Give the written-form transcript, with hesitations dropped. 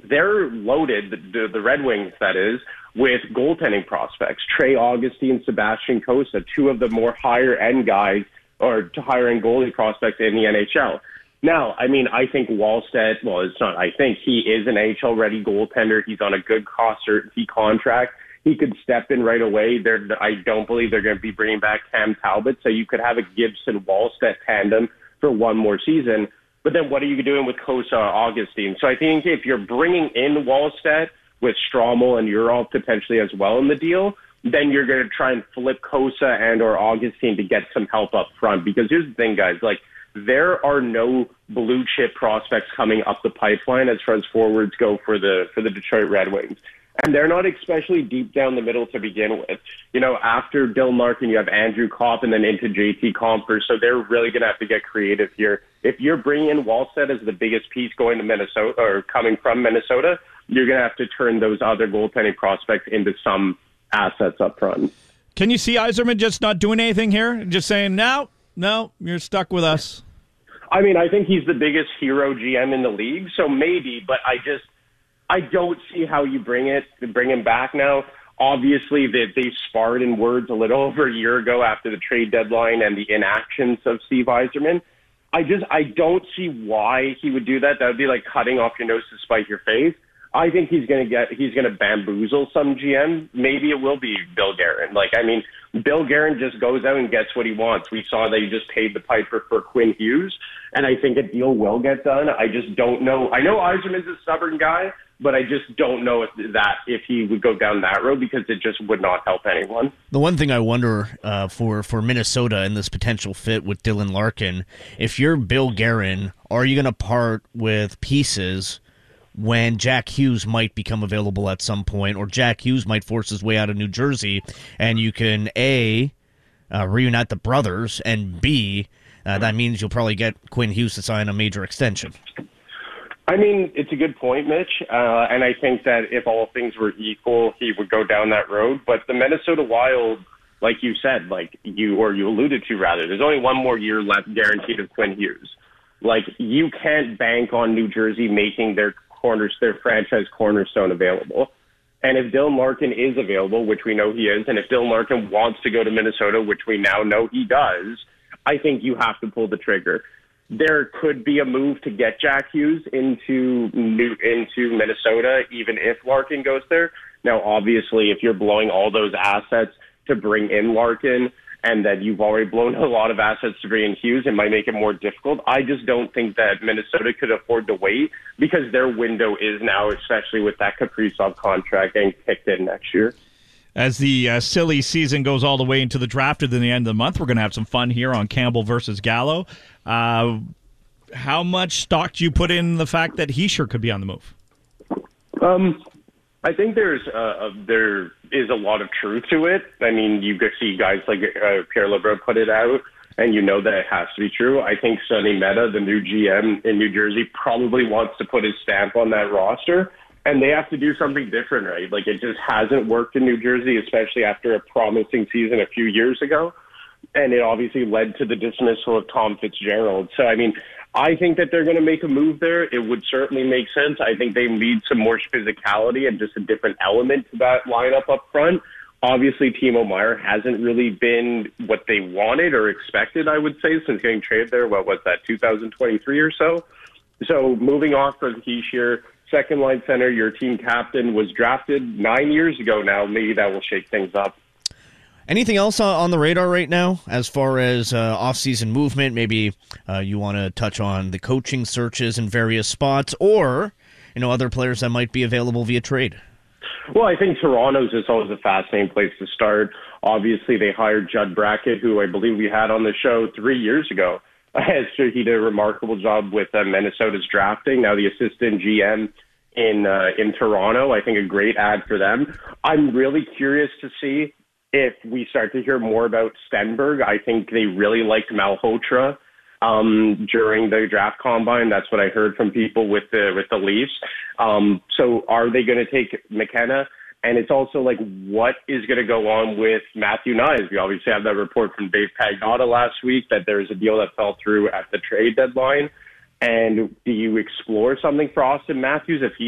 they're loaded, the Red Wings, that is, with goaltending prospects. Trey Augustine, Sebastian Cossa, two of the more higher-end guys, or higher-end goalie prospects in the NHL. Now, I mean, I think Wallstedt, well, it's not, I think he is an NHL-ready goaltender. He's on a good cost certainty contract. He could step in right away. I don't believe they're going to be bringing back Cam Talbot, so you could have a Gibson-Wallstedt tandem for one more season. But then what are you doing with Cossa or Augustine? So I think if you're bringing in Wallstedt with Strommel and Urov potentially as well in the deal, then you're going to try and flip Cossa and or Augustine to get some help up front. Because here's the thing, guys, like, there are no blue chip prospects coming up the pipeline as far as forwards go for the Detroit Red Wings. And they're not especially deep down the middle to begin with. You know, after Dylan Larkin, you have Andrew Kopp and then into JT Compher. So they're really going to have to get creative here. If you're bringing in Wallstedt as the biggest piece going to Minnesota or coming from Minnesota, you're going to have to turn those other goaltending prospects into some assets up front. Can you see Yzerman just not doing anything here? Just saying, no, you're stuck with us. I mean, I think he's the biggest hero GM in the league, so maybe, but I don't see how you bring him back now. Obviously, they sparred in words a little over a year ago after the trade deadline and the inactions of Steve Yzerman. I don't see why he would do that. That would be like cutting off your nose to spite your face. I think he's going to bamboozle some GM. Maybe it will be Bill Guerin. Bill Guerin just goes out and gets what he wants. We saw that he just paid the piper for Quinn Hughes, and I think a deal will get done. I just don't know. I know Yzerman's a stubborn guy, but I just don't know if he would go down that road because it just would not help anyone. The one thing I wonder for Minnesota and this potential fit with Dylan Larkin, if you're Bill Guerin, are you going to part with pieces when Jack Hughes might become available at some point, or Jack Hughes might force his way out of New Jersey, and you can, A, reunite the brothers, and B, that means you'll probably get Quinn Hughes to sign a major extension. I mean, it's a good point, Mitch, and I think that if all things were equal, he would go down that road. But the Minnesota Wild, like you said, you alluded to rather, there's only one more year left guaranteed of Quinn Hughes. You can't bank on New Jersey making their franchise cornerstone available. And if Dylan Larkin is available, which we know he is, and if Dylan Larkin wants to go to Minnesota, which we now know he does, I think you have to pull the trigger. There could be a move to get Jack Hughes into Minnesota, even if Larkin goes there. Now, obviously, if you're blowing all those assets to bring in Larkin, and that you've already blown a lot of assets to bring in Hughes, it might make it more difficult. I just don't think that Minnesota could afford to wait because their window is now, especially with that Kaprizov contract getting kicked in next year. As the silly season goes all the way into the draft at the end of the month, we're going to have some fun here on Campbell versus Gallo. How much stock do you put in the fact that Hischier could be on the move? I think there is a lot of truth to it. I mean, you could see guys like Pierre LeBrun put it out, and you know that it has to be true. I think Sonny Mehta, the new GM in New Jersey, probably wants to put his stamp on that roster, and they have to do something different, right? It just hasn't worked in New Jersey, especially after a promising season a few years ago, and it obviously led to the dismissal of Tom Fitzgerald. So, I mean, I think that they're going to make a move there. It would certainly make sense. I think they need some more physicality and just a different element to that lineup up front. Obviously, Timo Meier hasn't really been what they wanted or expected, I would say, since getting traded there. What was that, 2023 or so? So moving off from Hischier, second-line center, your team captain, was drafted 9 years ago now. Maybe that will shake things up. Anything else on the radar right now as far as off-season movement? Maybe you want to touch on the coaching searches in various spots or, other players that might be available via trade. Well, I think Toronto's is always a fascinating place to start. Obviously, they hired Judd Brackett, who I believe we had on the show 3 years ago. He did a remarkable job with Minnesota's drafting. Now the assistant GM in Toronto, I think a great ad for them. I'm really curious to see if we start to hear more about Stenberg. I think they really liked Malhotra during the draft combine. That's what I heard from people with the Leafs. So are they going to take McKenna? And it's also what is going to go on with Matthew Knies? We obviously have that report from Dave Pagnotta last week that there's a deal that fell through at the trade deadline. And do you explore something for Austin Matthews if he